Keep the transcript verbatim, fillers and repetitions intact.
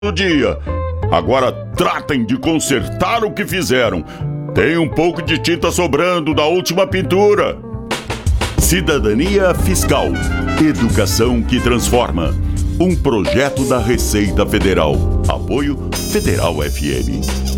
do dia. Agora tratem de consertar o que fizeram. Tem um pouco de tinta sobrando da última pintura. Cidadania Fiscal. Educação que transforma. Um projeto da Receita Federal. Apoio Federal F M.